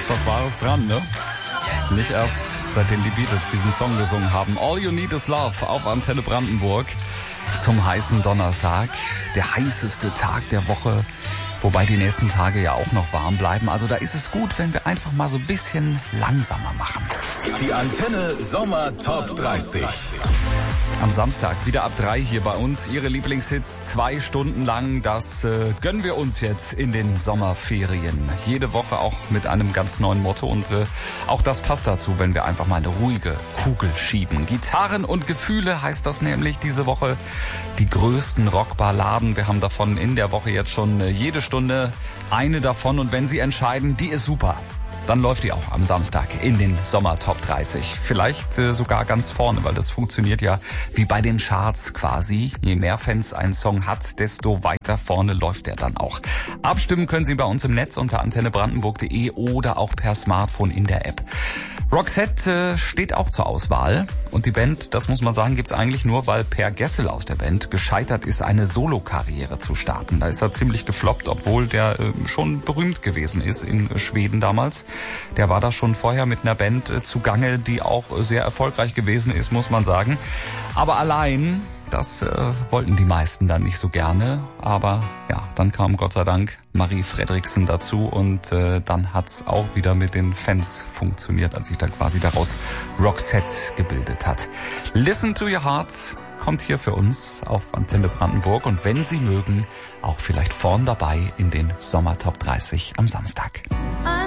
ist was Wahres dran, ne? Nicht erst seitdem die Beatles diesen Song gesungen haben. All You Need Is Love auf Antenne Brandenburg zum heißen Donnerstag. Der heißeste Tag der Woche. Wobei die nächsten Tage ja auch noch warm bleiben. Also da ist es gut, wenn wir einfach mal so ein bisschen langsamer machen. Die Antenne Sommer Top 30. Am Samstag wieder ab 3 hier bei uns. Ihre Lieblingshits 2 Stunden lang. Das gönnen wir uns jetzt in den Sommerferien. Jede Woche auch mit einem ganz neuen Motto. Und auch das passt dazu, wenn wir einfach mal eine ruhige Kugel schieben. Gitarren und Gefühle heißt das nämlich diese Woche. Die größten Rockballaden. Wir haben davon in der Woche jetzt schon jede Stunde eine davon. Und wenn Sie entscheiden, die ist super, dann läuft die auch am Samstag in den Sommer Top 30. Vielleicht sogar ganz vorne, weil das funktioniert ja wie bei den Charts quasi. Je mehr Fans ein Song hat, desto weiter vorne läuft er dann auch. Abstimmen können Sie bei uns im Netz unter antennebrandenburg.de oder auch per Smartphone in der App. Roxette steht auch zur Auswahl. Und die Band, das muss man sagen, gibt's eigentlich nur, weil Per Gessel aus der Band gescheitert ist, eine Solokarriere zu starten. Da ist er ziemlich gefloppt, obwohl der schon berühmt gewesen ist in Schweden damals. Der war da schon vorher mit einer Band zugange, die auch sehr erfolgreich gewesen ist, muss man sagen. Aber allein, das wollten die meisten dann nicht so gerne. Aber ja, dann kam Gott sei Dank Marie Fredriksen dazu und dann hat's auch wieder mit den Fans funktioniert, als sich dann quasi daraus Roxette gebildet hat. Listen to Your Heart kommt hier für uns auf Antenne Brandenburg und wenn Sie mögen, auch vielleicht vorn dabei in den Sommer Top 30 am Samstag.